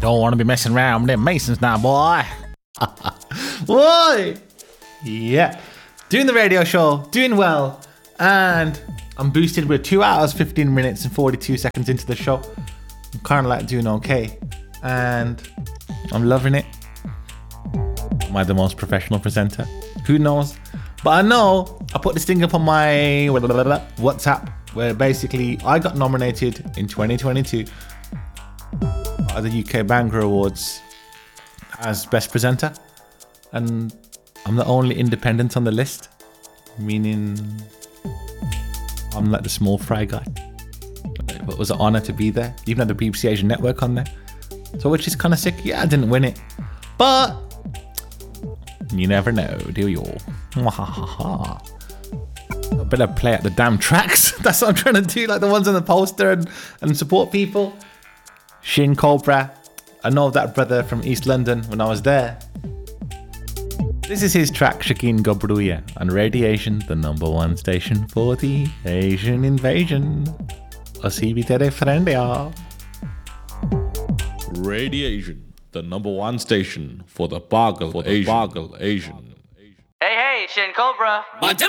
Don't want to be messing around with them Masons now, boy. Boy! Yeah. Doing the radio show, doing well, and I'm boosted with 2 hours, 15 minutes, and 42 seconds into the show. I'm kind of like doing okay, and I'm loving it. Am I the most professional presenter? Who knows? But I know I put this thing up on my WhatsApp where basically I got nominated in 2022 at the UK Bangor Awards as Best Presenter, and I'm the only independent on the list, meaning I'm like the small fry guy. It was an honour to be there. Even had the BBC Asian Network on there, so which is kind of sick. Yeah, I didn't win it, but you never know, do you? I better play at the damn tracks. That's what I'm trying to do, like the ones on the poster, and support people. Shin Cobra, I know that brother from East London when I was there. This is his track Shakin Gobruya on Radiation, the #1 station for the Asian invasion. Asibi tere friend ya. Radiation, the #1 station for the Bargle Asian. Hey, Shin Cobra. Madam